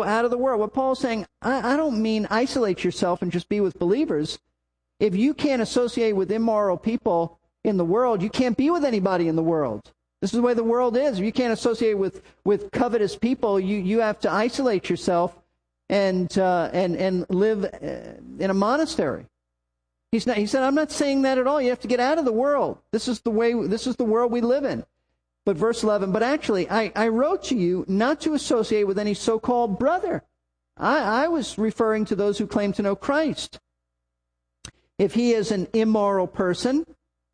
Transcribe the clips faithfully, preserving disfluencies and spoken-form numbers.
go out of the world. What Paul's saying, I, I don't mean isolate yourself and just be with believers. If you can't associate with immoral people in the world, you can't be with anybody in the world. This is the way the world is. If you can't associate with, with covetous people, you, you have to isolate yourself and uh, and and live in a monastery. He's not, he said, I'm not saying that at all. You have to get out of the world. This is the way. This is the world we live in. But verse eleven, but actually, I, I wrote to you not to associate with any so-called brother. I, I was referring to those who claim to know Christ. If he is an immoral person,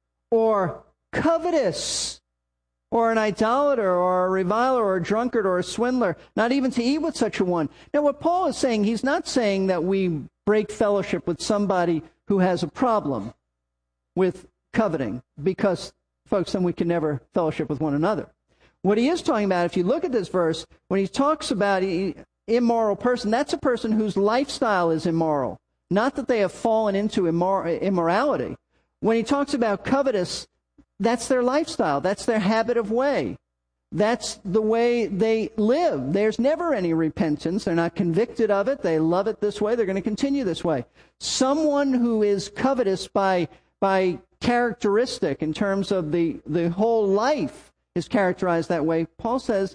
or covetous, or an idolater, or a reviler, or a drunkard, or a swindler, not even to eat with such a one. Now, what Paul is saying, he's not saying that we break fellowship with somebody who has a problem with coveting, because, folks, then we can never fellowship with one another. What he is talking about, if you look at this verse, when he talks about an immoral person, that's a person whose lifestyle is immoral. Not that they have fallen into immor- immorality. When he talks about covetous, that's their lifestyle. That's their habit of way. That's the way they live. There's never any repentance. They're not convicted of it. They love it this way. They're going to continue this way. Someone who is covetous by by characteristic in terms of the, the whole life is characterized that way. Paul says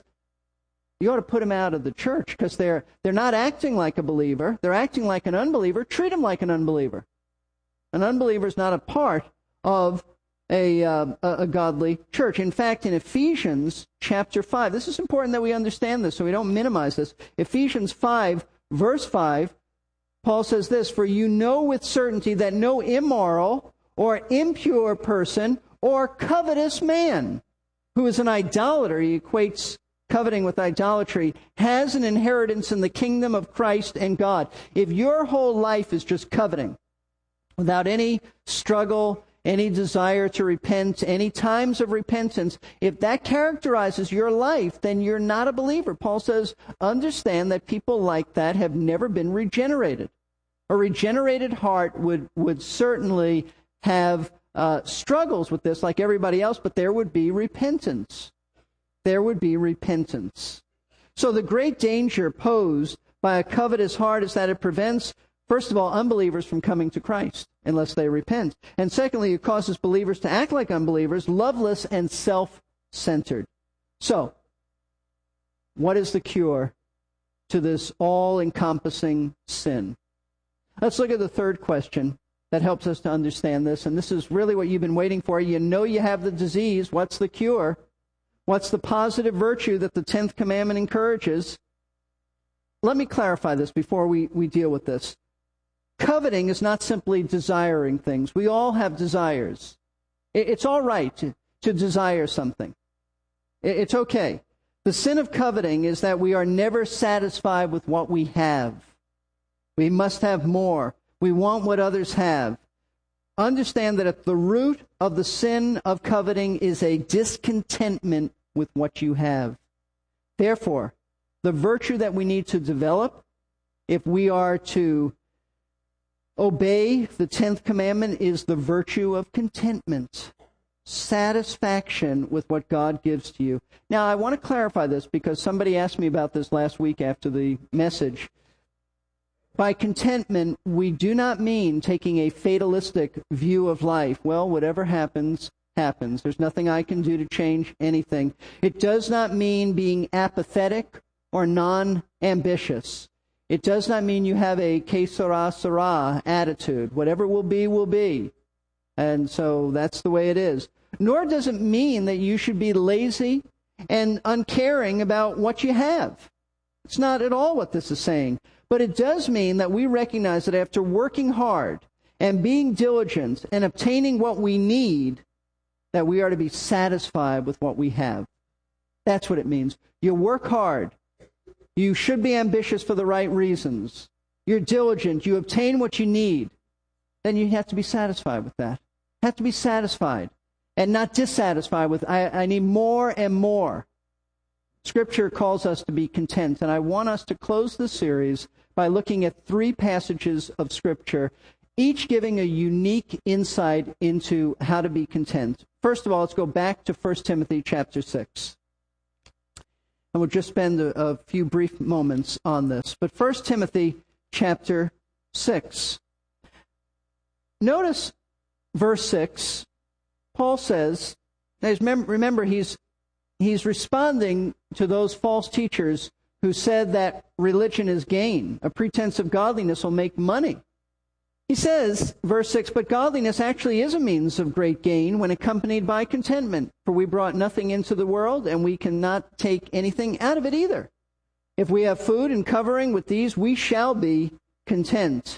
you ought to put them out of the church because they're they're not acting like a believer. They're acting like an unbeliever. Treat them like an unbeliever. An unbeliever is not a part of a, uh, a godly church. In fact, in Ephesians chapter five, this is important that we understand this so we don't minimize this. Ephesians five, verse five, Paul says this, for you know with certainty that no immoral or impure person or covetous man who is an idolater, he equates coveting with idolatry, has an inheritance in the kingdom of Christ and God. If your whole life is just coveting, without any struggle, any desire to repent, any times of repentance, if that characterizes your life, then you're not a believer. Paul says, understand that people like that have never been regenerated. A regenerated heart would, would certainly have uh, struggles with this like everybody else, but there would be repentance. There would be repentance. So the great danger posed by a covetous heart is that it prevents, first of all, unbelievers from coming to Christ unless they repent. And secondly, it causes believers to act like unbelievers, loveless and self-centered. So, what is the cure to this all-encompassing sin? Let's look at the third question that helps us to understand this. And this is really what you've been waiting for. You know you have the disease. What's the cure? What's the positive virtue that the tenth commandment encourages? Let me clarify this before we, we deal with this. Coveting is not simply desiring things. We all have desires. It, it's all right to, to desire something. It, it's okay. The sin of coveting is that we are never satisfied with what we have. We must have more. We want what others have. Understand that at the root of the sin of coveting is a discontentment with what you have. Therefore, the virtue that we need to develop if we are to obey the tenth commandment is the virtue of contentment, satisfaction with what God gives to you. Now, I want to clarify this because somebody asked me about this last week after the message. By contentment, we do not mean taking a fatalistic view of life. Well, whatever happens, happens. There's nothing I can do to change anything. It does not mean being apathetic or non-ambitious. It does not mean you have a que sera, sera attitude. Whatever will be, will be. And so that's the way it is. Nor does it mean that you should be lazy and uncaring about what you have. It's not at all what this is saying. But it does mean that we recognize that after working hard and being diligent and obtaining what we need, that we are to be satisfied with what we have. That's what it means. You work hard. You should be ambitious for the right reasons. You're diligent. You obtain what you need. Then you have to be satisfied with that. You have to be satisfied and not dissatisfied with, I, I need more and more. Scripture calls us to be content, and I want us to close this series by looking at three passages of Scripture, each giving a unique insight into how to be content. First of all, let's go back to First Timothy chapter six. And we'll just spend a, a few brief moments on this. But First Timothy chapter six. Notice verse six. Paul says, remember, he's, he's responding to those false teachers who said that religion is gain. A pretense of godliness will make money. He says, verse six, but godliness actually is a means of great gain when accompanied by contentment. For we brought nothing into the world, and we cannot take anything out of it either. If we have food and covering, with these we shall be content.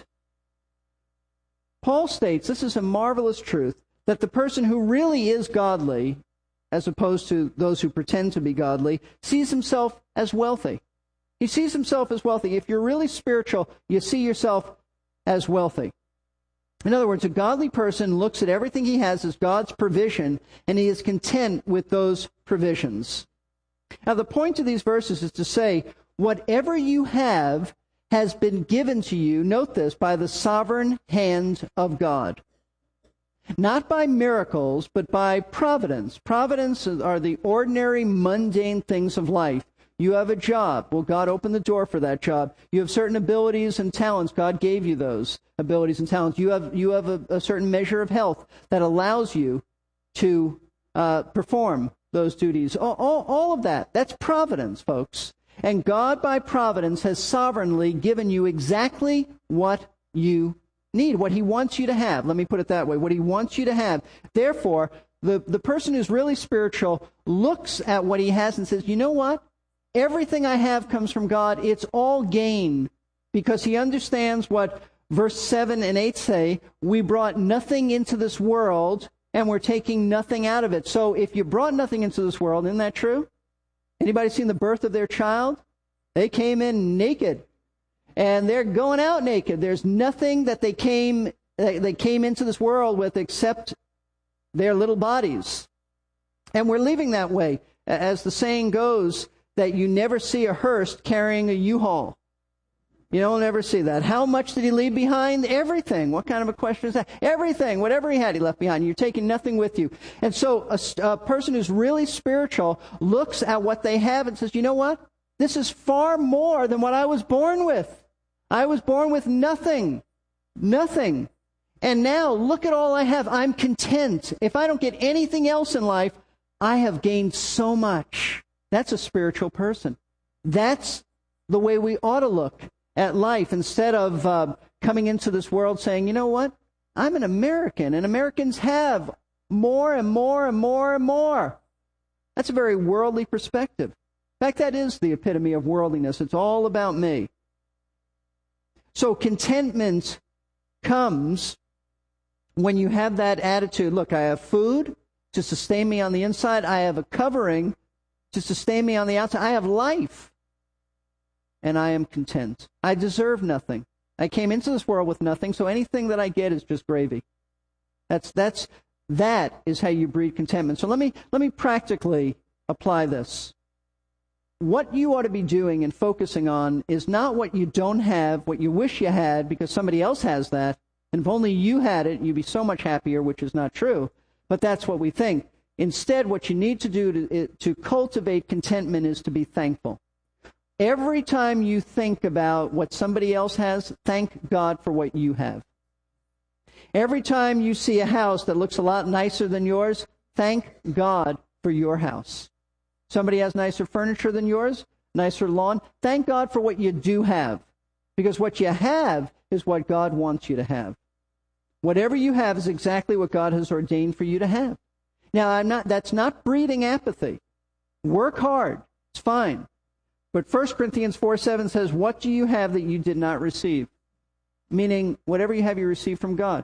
Paul states, this is a marvelous truth, that the person who really is godly, as opposed to those who pretend to be godly, sees himself as wealthy. He sees himself as wealthy. If you're really spiritual, you see yourself as wealthy. In other words, a godly person looks at everything he has as God's provision, and he is content with those provisions. Now, the point of these verses is to say, whatever you have has been given to you, note this, by the sovereign hand of God. Not by miracles, but by providence. Providence are the ordinary, mundane things of life. You have a job. Well, God opened the door for that job. You have certain abilities and talents. God gave you those abilities and talents. You have you have a, a certain measure of health that allows you to uh, perform those duties. All, all, all of that. That's providence, folks. And God, by providence, has sovereignly given you exactly what you need, what He wants you to have. Let me put it that way. What He wants you to have. Therefore, the, the person who's really spiritual looks at what he has and says, you know what? Everything I have comes from God. It's all gain, because he understands what verse seven and eight say. We brought nothing into this world, and we're taking nothing out of it. So if you brought nothing into this world, isn't that true? Anybody seen the birth of their child? They came in naked, and they're going out naked. There's nothing that they came they came into this world with except their little bodies. And we're leaving that way. As the saying goes, that you never see a hearse carrying a U-Haul. You don't ever see that. How much did he leave behind? Everything. What kind of a question is that? Everything. Whatever he had, he left behind. You're taking nothing with you. And so a, a person who's really spiritual looks at what they have and says, you know what? This is far more than what I was born with. I was born with nothing. Nothing. And now look at all I have. I'm content. If I don't get anything else in life, I have gained so much. That's a spiritual person. That's the way we ought to look at life, instead of uh, coming into this world saying, you know what? I'm an American, and Americans have more and more and more and more. That's a very worldly perspective. In fact, that is the epitome of worldliness. It's all about me. So contentment comes when you have that attitude. Look, I have food to sustain me on the inside. I have a covering to sustain me on the outside. I have life, and I am content. I deserve nothing. I came into this world with nothing, so anything that I get is just gravy. That's that's that is how you breed contentment. So let me let me practically apply this. What you ought to be doing and focusing on is not what you don't have, what you wish you had because somebody else has that, and if only you had it, you'd be so much happier, which is not true. But that's what we think. Instead, what you need to do to, to cultivate contentment is to be thankful. Every time you think about what somebody else has, thank God for what you have. Every time you see a house that looks a lot nicer than yours, thank God for your house. Somebody has nicer furniture than yours, nicer lawn, thank God for what you do have. Because what you have is what God wants you to have. Whatever you have is exactly what God has ordained for you to have. Now, I'm not, that's not breeding apathy. Work hard. It's fine. But First Corinthians four seven says, what do you have that you did not receive? Meaning, whatever you have, you receive from God.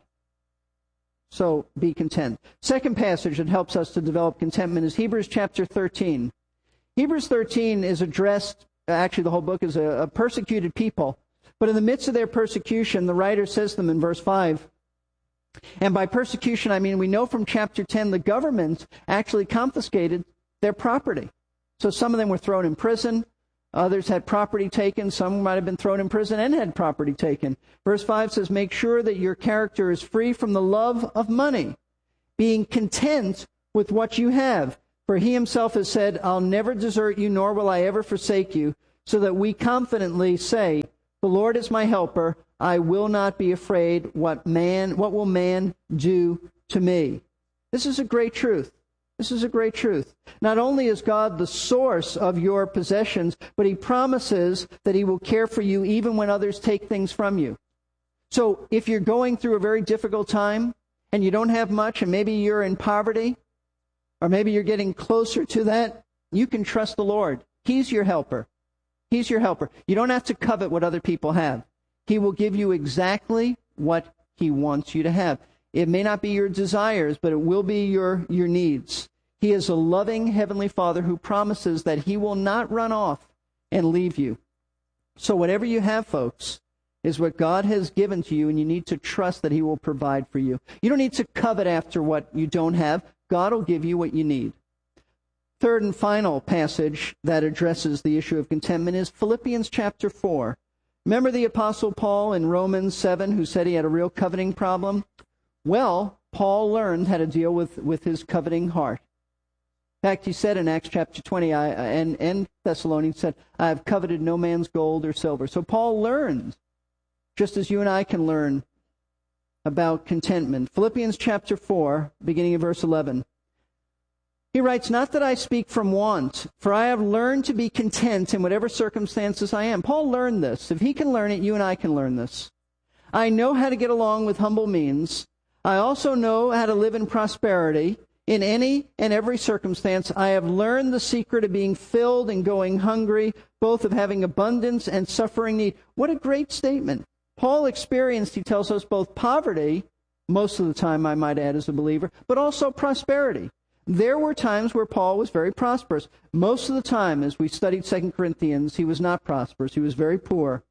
So, be content. Second passage that helps us to develop contentment is Hebrews chapter thirteen. Hebrews thirteen is addressed, actually the whole book is a, a persecuted people. But in the midst of their persecution, the writer says to them in verse five, and by persecution, I mean, we know from chapter ten, the government actually confiscated their property. So some of them were thrown in prison. Others had property taken. Some might have been thrown in prison and had property taken. Verse five says, make sure that your character is free from the love of money, being content with what you have. For he himself has said, I'll never desert you, nor will I ever forsake you, so that we confidently say, the Lord is my helper. I will not be afraid. What man, what will man do to me? This is a great truth. This is a great truth. Not only is God the source of your possessions, but he promises that he will care for you even when others take things from you. So if you're going through a very difficult time and you don't have much, and maybe you're in poverty, or maybe you're getting closer to that, you can trust the Lord. He's your helper. He's your helper. You don't have to covet what other people have. He will give you exactly what he wants you to have. It may not be your desires, but it will be your, your needs. He is a loving Heavenly Father who promises that he will not run off and leave you. So whatever you have, folks, is what God has given to you, and you need to trust that he will provide for you. You don't need to covet after what you don't have. God will give you what you need. Third and final passage that addresses the issue of contentment is Philippians chapter four. Remember the Apostle Paul in Romans seven who said he had a real coveting problem? Well, Paul learned how to deal with, with his coveting heart. In fact, he said in Acts chapter twenty, I, and, and Thessalonians said, I have coveted no man's gold or silver. So Paul learned, just as you and I can learn about contentment. Philippians chapter four, beginning of verse eleven. He writes, not that I speak from want, for I have learned to be content in whatever circumstances I am. Paul learned this. If he can learn it, you and I can learn this. I know how to get along with humble means. I also know how to live in prosperity. In any and every circumstance, I have learned the secret of being filled and going hungry, both of having abundance and suffering need. What a great statement. Paul experienced, he tells us, both poverty, most of the time I might add as a believer, but also prosperity. There were times where Paul was very prosperous. Most of the time, as we studied Second Corinthians, he was not prosperous. He was very poor.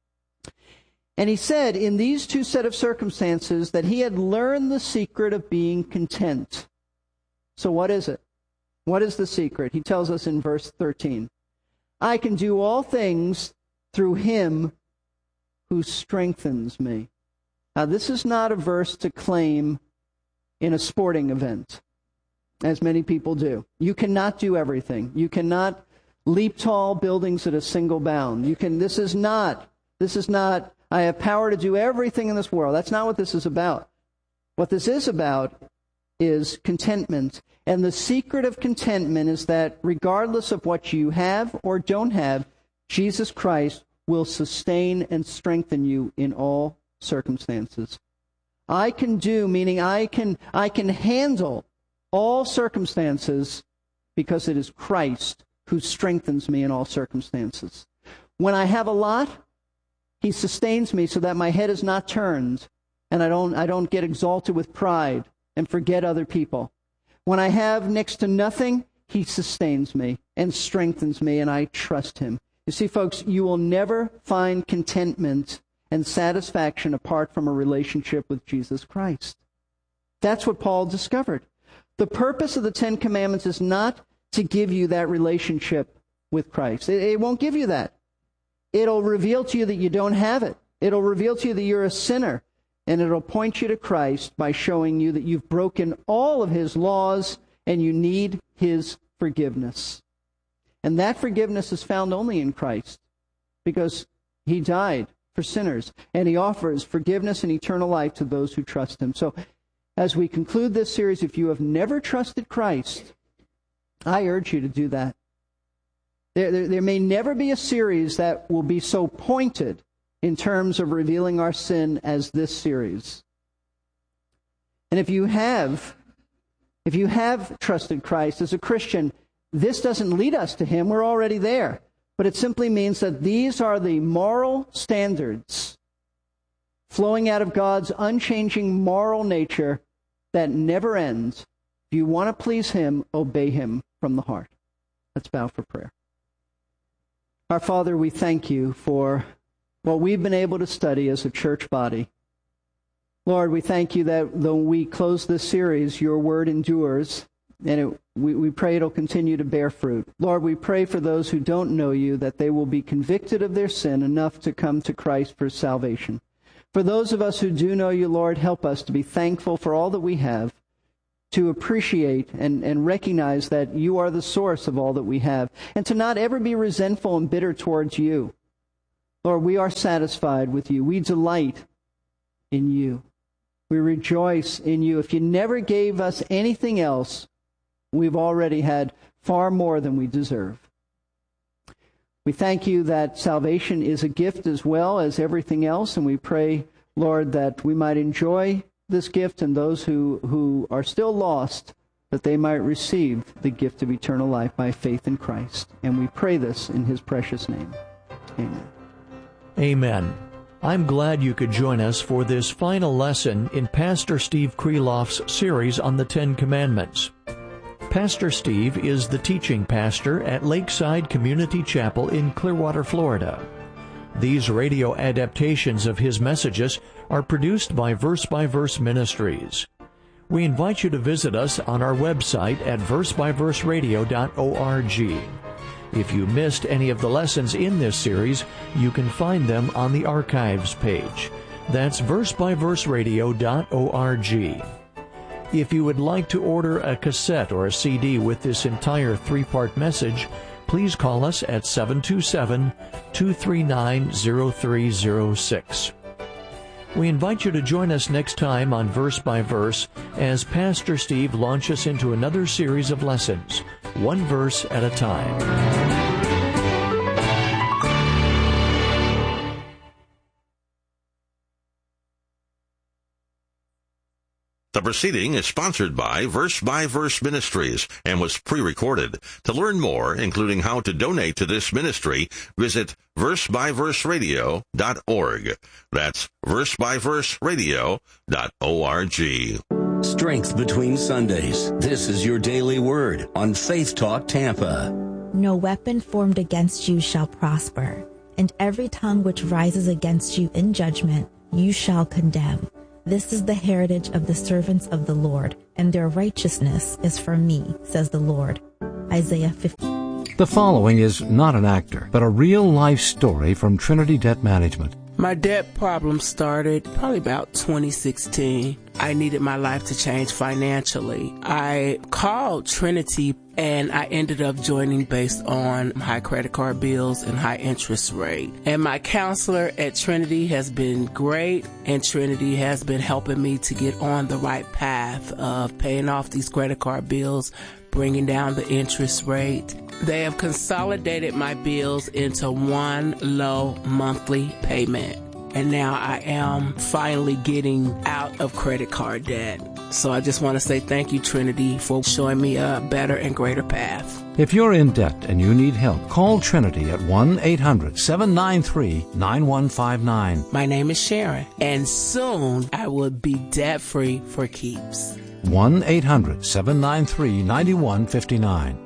And he said in these two set of circumstances that he had learned the secret of being content. So what is it? What is the secret? He tells us in verse thirteen. I can do all things through him who strengthens me. Now, this is not a verse to claim in a sporting event, as many people do. You cannot do everything. You cannot leap tall buildings at a single bound. You can. This is not, this is not, I have power to do everything in this world. That's not what this is about. What this is about is contentment. And the secret of contentment is that regardless of what you have or don't have, Jesus Christ will sustain and strengthen you in all circumstances. I can do, meaning I can, I can handle all circumstances because it is Christ who strengthens me in all circumstances. When I have a lot, he sustains me so that my head is not turned and I don't, I don't get exalted with pride and forget other people. When I have next to nothing, he sustains me and strengthens me, and I trust him. You see, folks, you will never find contentment and satisfaction apart from a relationship with Jesus Christ. That's what Paul discovered. The purpose of the Ten Commandments is not to give you that relationship with Christ. It, it won't give you that. It'll reveal to you that you don't have it. It'll reveal to you that you're a sinner. And it'll point you to Christ by showing you that you've broken all of his laws and you need his forgiveness. And that forgiveness is found only in Christ because he died for sinners. And he offers forgiveness and eternal life to those who trust him. So as we conclude this series, if you have never trusted Christ, I urge you to do that. There, there, there may never be a series that will be so pointed in terms of revealing our sin as this series. And if you have, if you have trusted Christ as a Christian, this doesn't lead us to him. We're already there. But it simply means that these are the moral standards flowing out of God's unchanging moral nature that never ends. If you want to please him, obey him from the heart. Let's bow for prayer. Our Father, we thank you for what we've been able to study as a church body. Lord, we thank you that though we close this series, your word endures, and it, we, we pray it'll continue to bear fruit. Lord, we pray for those who don't know you, that they will be convicted of their sin enough to come to Christ for salvation. For those of us who do know you, Lord, help us to be thankful for all that we have, to appreciate and, and recognize that you are the source of all that we have, and to not ever be resentful and bitter towards you. Lord, we are satisfied with you. We delight in you. We rejoice in you. If you never gave us anything else, we've already had far more than we deserve. We thank you that salvation is a gift as well as everything else, and we pray, Lord, that we might enjoy this gift, and those who, who are still lost, that they might receive the gift of eternal life by faith in Christ. And we pray this in his precious name. Amen. Amen. I'm glad you could join us for this final lesson in Pastor Steve Kreloff's series on the Ten Commandments. Pastor Steve is the teaching pastor at Lakeside Community Chapel in Clearwater, Florida. These radio adaptations of his messages are produced by Verse by Verse Ministries. We invite you to visit us on our website at verse by verse radio dot org. If you missed any of the lessons in this series, you can find them on the archives page. That's verse by verse radio dot org. If you would like to order a cassette or a C D with this entire three-part message, please call us at seven two seven, two three nine, zero three zero six. We invite you to join us next time on Verse by Verse as Pastor Steve launches into another series of lessons, one verse at a time. The proceeding is sponsored by Verse by Verse Ministries and was pre-recorded. To learn more, including how to donate to this ministry, visit verse by verse radio dot org. That's verse by verse radio dot org. Strength between Sundays. This is your daily word on Faith Talk Tampa. No weapon formed against you shall prosper, and every tongue which rises against you in judgment you shall condemn. This is the heritage of the servants of the Lord, and their righteousness is from me, says the Lord. Isaiah fifty. The following is not an actor, but a real-life story from Trinity Debt Management. My debt problem started probably about twenty sixteen. I needed my life to change financially. I called Trinity and I ended up joining based on high credit card bills and high interest rate. And my counselor at Trinity has been great, and Trinity has been helping me to get on the right path of paying off these credit card bills, bringing down the interest rate. They have consolidated my bills into one low monthly payment. And now I am finally getting out of credit card debt. So I just want to say thank you, Trinity, for showing me a better and greater path. If you're in debt and you need help, call Trinity at one eight hundred, seven nine three, nine one five nine. My name is Sharon, and soon I will be debt-free for keeps. one eight hundred, seven nine three, nine one five nine.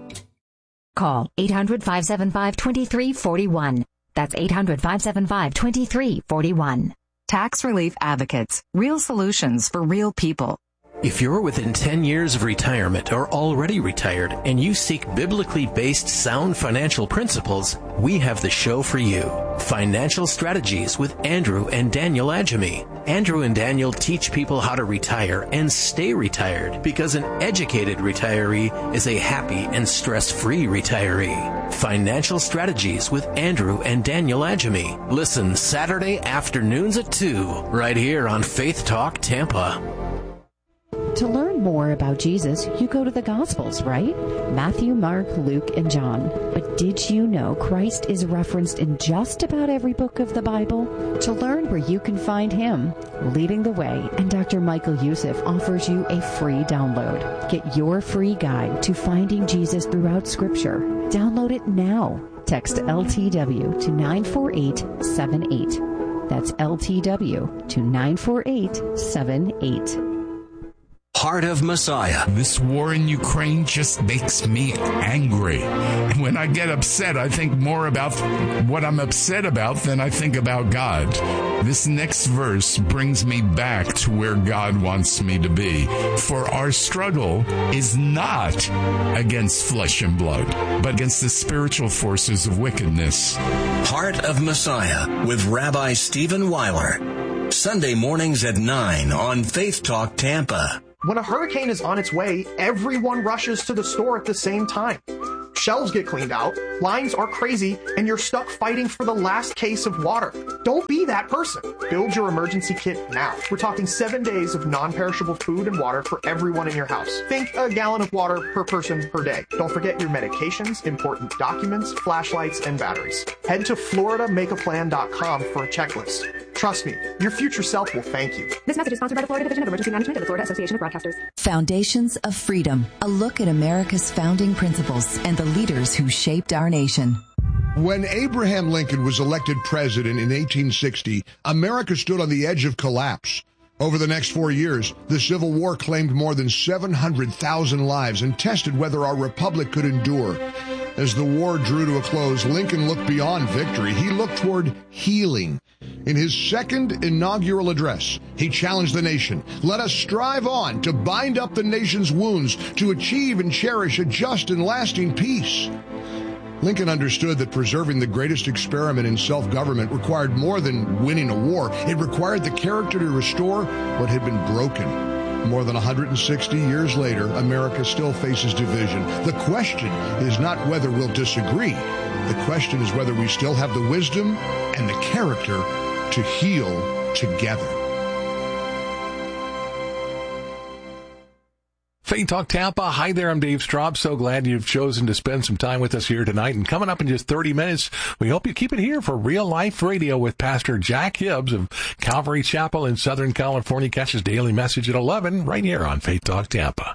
Call eight hundred, five seven five, two three four one. That's eight hundred, five seven five, two three four one. Tax Relief Advocates. Real solutions for real people. If you're within ten years of retirement or already retired and you seek biblically based sound financial principles, we have the show for you. Financial Strategies with Andrew and Daniel Adjemi. Andrew and Daniel teach people how to retire and stay retired, because an educated retiree is a happy and stress-free retiree. Financial Strategies with Andrew and Daniel Adjemi. Listen Saturday afternoons at two, right here on Faith Talk Tampa. To learn more about Jesus, you go to the Gospels, right? Matthew, Mark, Luke, and John. But did you know Christ is referenced in just about every book of the Bible? To learn where you can find him, Leading the Way, and Doctor Michael Youssef offers you a free download. Get your free guide to finding Jesus throughout Scripture. Download it now. Text L T W to nine four eight seven eight. That's L T W to nine four eight seven eight. Heart of Messiah. This war in Ukraine just makes me angry. When I get upset, I think more about what I'm upset about than I think about God. This next verse brings me back to where God wants me to be. For our struggle is not against flesh and blood, but against the spiritual forces of wickedness. Heart of Messiah with Rabbi Stephen Weiler. Sunday mornings at nine on Faith Talk Tampa. When a hurricane is on its way, everyone rushes to the store at the same time. Shelves get cleaned out, lines are crazy, and you're stuck fighting for the last case of water. Don't be that person. Build your emergency kit now. We're talking seven days of non-perishable food and water for everyone in your house. Think a gallon of water per person per day. Don't forget your medications, important documents, flashlights, and batteries. Head to Florida Make A Plan dot com for a checklist. Trust me, your future self will thank you. This message is sponsored by the Florida Division of Emergency Management of the Florida Association of Broadcasters. Foundations of Freedom, a look at America's founding principles and the leaders who shaped our nation. When Abraham Lincoln was elected president in eighteen sixty, America stood on the edge of collapse. Over the next four years, the Civil War claimed more than seven hundred thousand lives and tested whether our republic could endure. As the war drew to a close, Lincoln looked beyond victory. He looked toward healing. In his second inaugural address, he challenged the nation. Let us strive on to bind up the nation's wounds, to achieve and cherish a just and lasting peace. Lincoln understood that preserving the greatest experiment in self-government required more than winning a war. It required the character to restore what had been broken. More than one hundred sixty years later, America still faces division. The question is not whether we'll disagree. The question is whether we still have the wisdom and the character to heal together. Faith Talk Tampa. Hi there, I'm Dave Straub. So glad you've chosen to spend some time with us here tonight. And coming up in just thirty minutes, we hope you keep it here for Real Life Radio with Pastor Jack Hibbs of Calvary Chapel in Southern California. Catch his daily message at eleven right here on Faith Talk Tampa.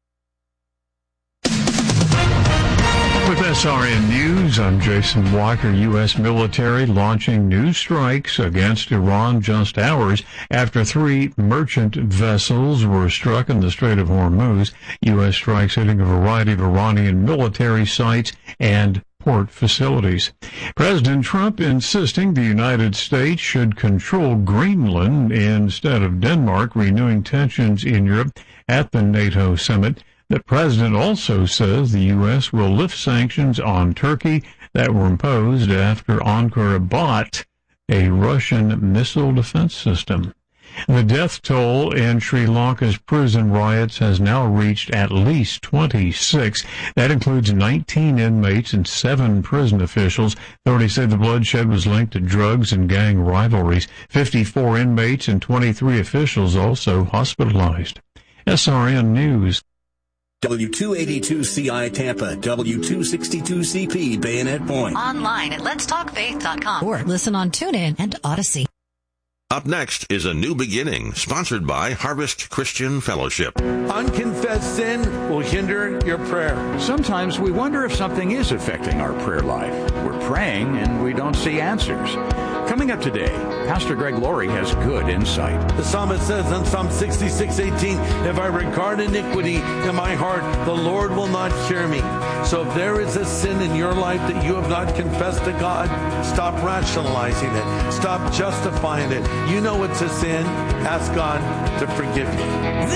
With S R N News, I'm Jason Walker. U S military launching new strikes against Iran just hours after three merchant vessels were struck in the Strait of Hormuz. U S strikes hitting a variety of Iranian military sites and port facilities. President Trump insisting the United States should control Greenland instead of Denmark, renewing tensions in Europe at the NATO summit. The president also says the U S will lift sanctions on Turkey that were imposed after Ankara bought a Russian missile defense system. The death toll in Sri Lanka's prison riots has now reached at least twenty-six. That includes nineteen inmates and seven prison officials. Authorities say the bloodshed was linked to drugs and gang rivalries. fifty-four inmates and twenty-three officials also hospitalized. S R N News. W two eighty-two C I Tampa, W two sixty-two C P Bayonet Point. Online at lets talk faith dot com or listen on TuneIn and Odyssey. Up next is A New Beginning, sponsored by Harvest Christian Fellowship. Unconfessed sin will hinder your prayer. Sometimes we wonder if something is affecting our prayer life. We're praying and we don't see answers. Coming up today, Pastor Greg Laurie has good insight. The psalmist says in Psalm sixty-six eighteen, if I regard iniquity in my heart, the Lord will not hear me. So if there is a sin in your life that you have not confessed to God, stop rationalizing it. Stop justifying it. You know it's a sin. Ask God to forgive you.